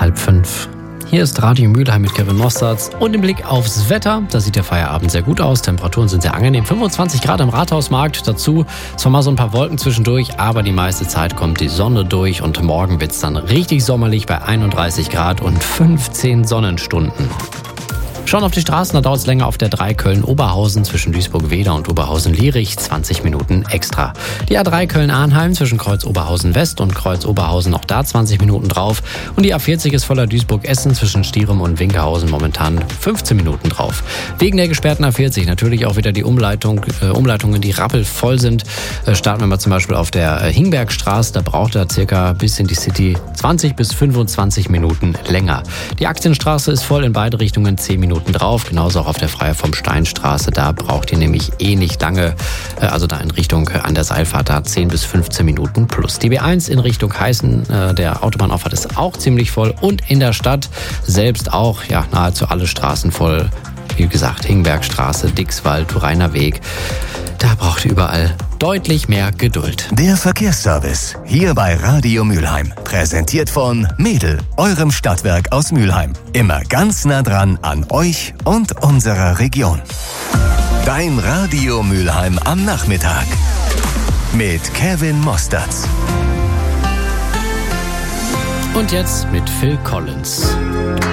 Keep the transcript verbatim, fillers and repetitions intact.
halb fünf. Hier ist Radio Mülheim mit Kevin Mosterz und im Blick aufs Wetter. Da sieht der Feierabend sehr gut aus. Temperaturen sind sehr angenehm. fünfundzwanzig Grad im Rathausmarkt. Dazu zwar mal so ein paar Wolken zwischendurch, aber die meiste Zeit kommt die Sonne durch. Und morgen wird es dann richtig sommerlich bei einunddreißig Grad und fünfzehn Sonnenstunden. Schauen auf die Straßen, da dauert es länger auf der drei Köln-Oberhausen zwischen Duisburg-Weder und Oberhausen-Lierich, zwanzig Minuten extra. Die A drei Köln-Arnheim zwischen Kreuz-Oberhausen-West und Kreuz-Oberhausen, auch da zwanzig Minuten drauf. Und die A vierzig ist voller Duisburg-Essen zwischen Stierum und Winkerhausen momentan fünfzehn Minuten drauf. Wegen der gesperrten A vierzig natürlich auch wieder die Umleitung, äh, Umleitungen, die rappelvoll sind. Äh, starten wir mal zum Beispiel auf der äh, Hingbergstraße, da braucht er circa bis in die City zwanzig bis fünfundzwanzig Minuten länger. Die Aktienstraße ist voll in beide Richtungen, zehn Minuten drauf, genauso auch auf der Freier vom Steinstraße, da braucht ihr nämlich eh nicht lange, also da in Richtung an der Seilfahrt, da zehn bis fünfzehn Minuten plus. Die B eins in Richtung Heißen, der Autobahnauffahrt ist auch ziemlich voll und in der Stadt selbst auch, ja, nahezu alle Straßen voll. Wie gesagt, Hingbergstraße, Dixwald, Turiner Weg, da braucht ihr überall deutlich mehr Geduld. Der Verkehrsservice hier bei Radio Mülheim. Präsentiert von Mädel, eurem Stadtwerk aus Mülheim. Immer ganz nah dran an euch und unserer Region. Dein Radio Mülheim am Nachmittag. Mit Kevin Mosterz. Und jetzt mit Phil Collins.